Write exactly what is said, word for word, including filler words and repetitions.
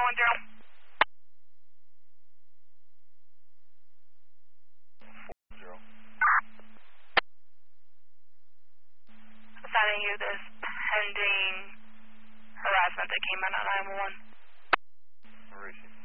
one zero. Zero. Assigning you this pending harassment that came in on nine one one. Erasing.